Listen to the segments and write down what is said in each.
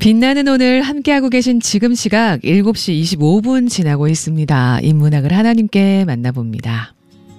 빛나는 오늘 함께하고 계신 지금 시각 7시 25분 지나고 있습니다. 인문학을 하나님께 만나봅니다.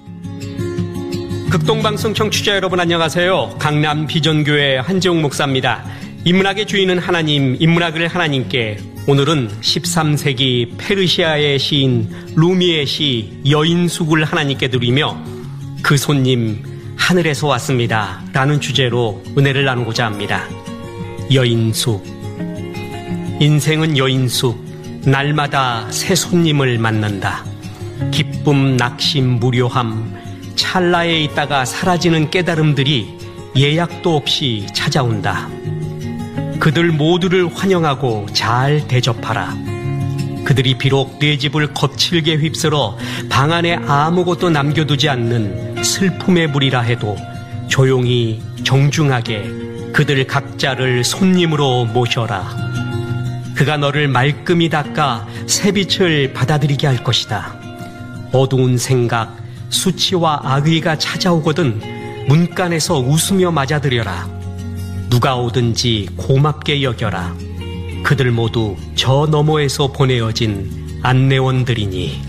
극동방송 청취자 여러분 안녕하세요. 강남 비전교회 한재웅 목사입니다. 인문학의 주인은 하나님, 인문학을 하나님께. 오늘은 13세기 페르시아의 시인 루미의 시 여인숙을 하나님께 드리며 그 손님 하늘에서 왔습니다 라는 주제로 은혜를 나누고자 합니다. 여인숙. 인생은 여인숙. 날마다 새 손님을 만난다. 기쁨, 낙심, 무료함, 찰나에 있다가 사라지는 깨달음들이 예약도 없이 찾아온다. 그들 모두를 환영하고 잘 대접하라. 그들이 비록 내 집을 거칠게 휩쓸어 방 안에 아무것도 남겨두지 않는 슬픔의 물이라 해도 조용히 정중하게 그들 각자를 손님으로 모셔라. 그가 너를 말끔히 닦아 새빛을 받아들이게 할 것이다. 어두운 생각, 수치와 악의가 찾아오거든 문간에서 웃으며 맞아들여라. 누가 오든지 고맙게 여겨라. 그들 모두 저 너머에서 보내어진 안내원들이니.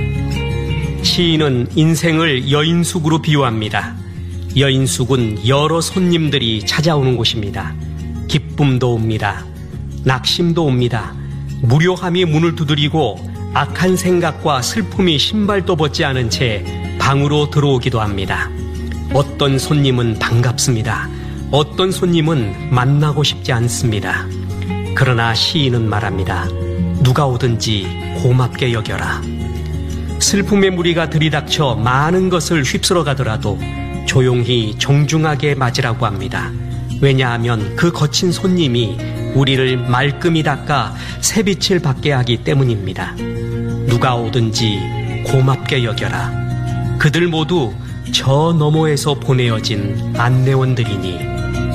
시인은 인생을 여인숙으로 비유합니다. 여인숙은 여러 손님들이 찾아오는 곳입니다. 기쁨도 옵니다. 낙심도 옵니다. 무료함이 문을 두드리고 악한 생각과 슬픔이 신발도 벗지 않은 채 방으로 들어오기도 합니다. 어떤 손님은 반갑습니다. 어떤 손님은 만나고 싶지 않습니다. 그러나 시인은 말합니다. 누가 오든지 고맙게 여겨라. 슬픔의 무리가 들이닥쳐 많은 것을 휩쓸어 가더라도 조용히 정중하게 맞으라고 합니다. 왜냐하면 그 거친 손님이 우리를 말끔히 닦아 새빛을 받게 하기 때문입니다. 누가 오든지 고맙게 여겨라. 그들 모두 저 너머에서 보내어진 안내원들이니.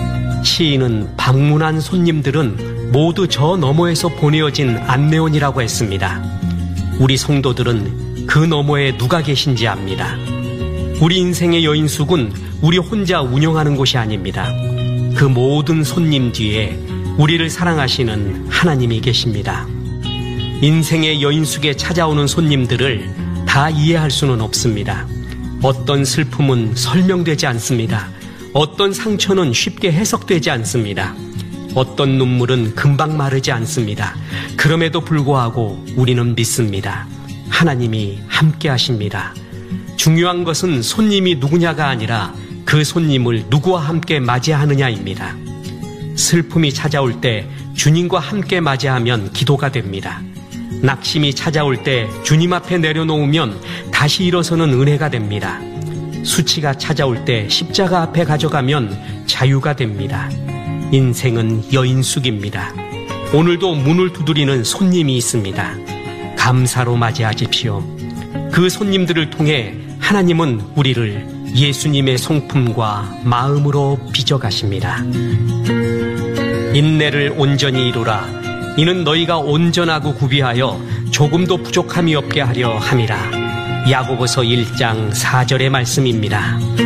시인은 방문한 손님들은 모두 저 너머에서 보내어진 안내원이라고 했습니다. 우리 성도들은 그 너머에 누가 계신지 압니다. 우리 인생의 여인숙은 우리 혼자 운영하는 곳이 아닙니다. 그 모든 손님 뒤에 우리를 사랑하시는 하나님이 계십니다. 인생의 여인숙에 찾아오는 손님들을 다 이해할 수는 없습니다. 어떤 슬픔은 설명되지 않습니다. 어떤 상처는 쉽게 해석되지 않습니다. 어떤 눈물은 금방 마르지 않습니다. 그럼에도 불구하고 우리는 믿습니다. 하나님이 함께 하십니다. 중요한 것은 손님이 누구냐가 아니라 그 손님을 누구와 함께 맞이하느냐입니다. 슬픔이 찾아올 때 주님과 함께 맞이하면 기도가 됩니다. 낙심이 찾아올 때 주님 앞에 내려놓으면 다시 일어서는 은혜가 됩니다. 수치가 찾아올 때 십자가 앞에 가져가면 자유가 됩니다. 인생은 여인숙입니다. 오늘도 문을 두드리는 손님이 있습니다. 감사로 맞이하십시오. 그 손님들을 통해 하나님은 우리를 예수님의 성품과 마음으로 빚어가십니다. 인내를 온전히 이루라. 이는 너희가 온전하고 구비하여 조금도 부족함이 없게 하려 함이라. 야고보서 1장 4절의 말씀입니다.